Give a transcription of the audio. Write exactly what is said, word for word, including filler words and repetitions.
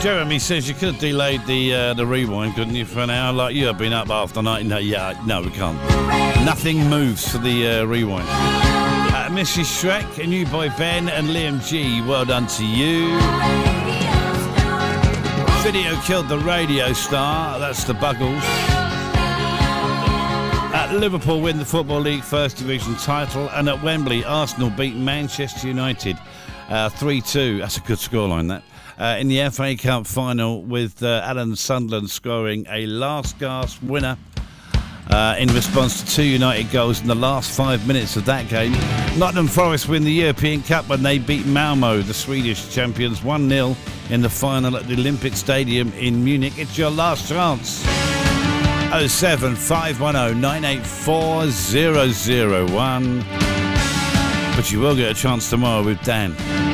Jeremy says you could have delayed the uh, the rewind, couldn't you, for an hour? Like you have been up after night. No, yeah, no, we can't. Nothing moves for the uh, rewind. Uh, Missus Shrek, and you by Ben and Liam G. Well done to you. Video killed the radio star. That's the Buggles. At Liverpool win the Football League First Division title, and at Wembley, Arsenal beat Manchester United uh, three two. That's a good scoreline, that. Uh, in the F A Cup final, with uh, Alan Sunderland scoring a last-gasp winner uh, in response to two United goals in the last five minutes of that game. Nottingham Forest win the European Cup when they beat Malmo, the Swedish champions, one nil in the final at the Olympic Stadium in Munich. It's your last chance. oh seven five one oh nine eight four oh oh one. But you will get a chance tomorrow with Dan.